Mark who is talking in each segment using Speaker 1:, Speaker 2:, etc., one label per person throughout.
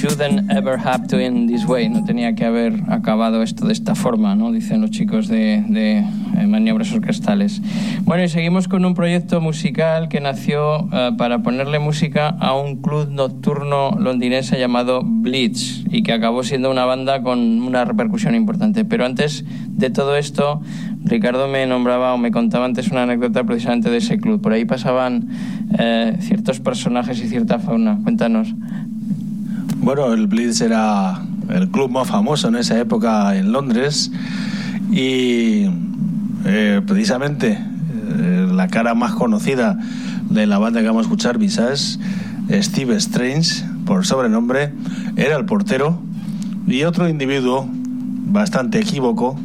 Speaker 1: shouldn't ever have to end this way. No tenía que haber acabado esto de esta forma, ¿no? Dicen los chicos de Maniobras Orquestales. Bueno, y seguimos con un proyecto musical que nació para ponerle música a un club nocturno londinense llamado Blitz y que acabó siendo una banda con una repercusión importante. Pero antes de todo esto, Ricardo me nombraba o me contaba antes una anécdota precisamente de ese club. Por ahí pasaban ciertos personajes y cierta fauna. Cuéntanos.
Speaker 2: Bueno, el Blitz era el club más famoso en esa época en Londres y precisamente la cara más conocida de la banda que vamos a escuchar, Visage, Steve Strange, por sobrenombre, era el portero, y otro individuo bastante equívoco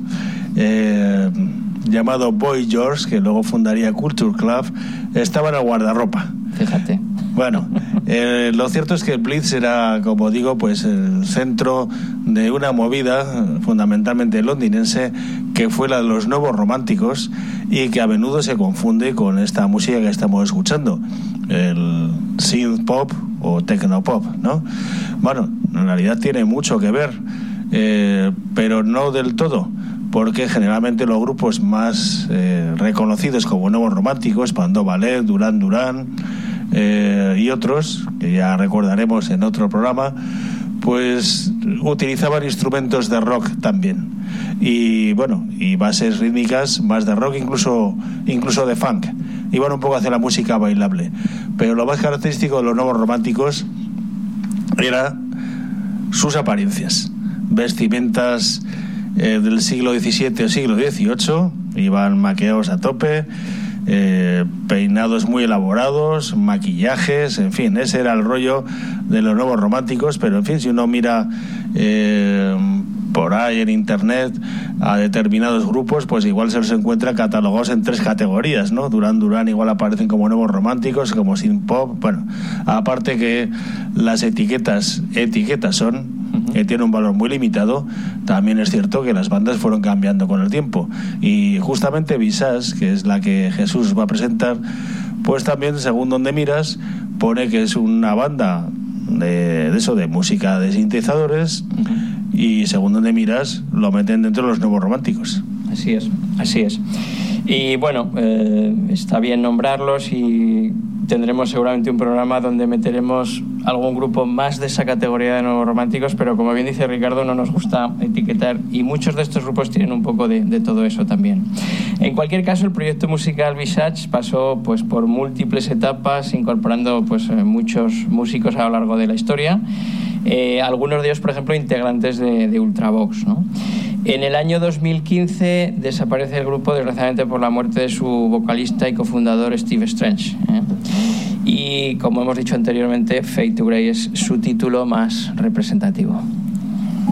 Speaker 2: llamado Boy George, que luego fundaría Culture Club, estaba en el guardarropa.
Speaker 1: Fíjate.
Speaker 2: Bueno, lo cierto es que el Blitz era, como digo, pues el centro de una movida fundamentalmente londinense que fue la de los nuevos románticos y que a menudo se confunde con esta música que estamos escuchando, el synth pop o techno pop, ¿no? Bueno, en realidad tiene mucho que ver, pero no del todo, porque generalmente los grupos más reconocidos como nuevos románticos, Spandau Ballet, Duran Duran y otros, que ya recordaremos en otro programa, pues utilizaban instrumentos de rock también, y bueno, y bases rítmicas más de rock, incluso de funk. Iban un poco hacia la música bailable, pero lo más característico de los nuevos románticos era sus apariencias, vestimentas del siglo XVII o siglo XVIII, iban maquillados a tope, peinados muy elaborados, maquillajes, en fin, ese era el rollo de los nuevos románticos. Pero en fin, si uno mira por ahí en internet a determinados grupos, pues igual se los encuentra catalogados en 3 categorías, ¿no? Duran Duran igual aparecen como nuevos románticos, como synth pop. Bueno, aparte que las etiquetas son que tiene un valor muy limitado, también es cierto que las bandas fueron cambiando con el tiempo, y justamente Visage, que es la que Jesús va a presentar, pues también, según donde miras, pone que es una banda de música de sintetizadores, y según donde miras lo meten dentro de los nuevos románticos.
Speaker 1: Así es. Y bueno, está bien nombrarlos, y tendremos seguramente un programa donde meteremos algún grupo más de esa categoría de nuevos románticos, pero como bien dice Ricardo, no nos gusta etiquetar, y muchos de estos grupos tienen un poco de todo eso también. En cualquier caso, el proyecto musical Visage pasó pues por múltiples etapas, incorporando pues muchos músicos a lo largo de la historia, algunos de ellos, por ejemplo, integrantes de Ultravox, ¿no? En el año 2015 desaparece el grupo, desgraciadamente, por la muerte de su vocalista y cofundador Steve Strange, Y como hemos dicho anteriormente, Fade to Grey es su título más representativo.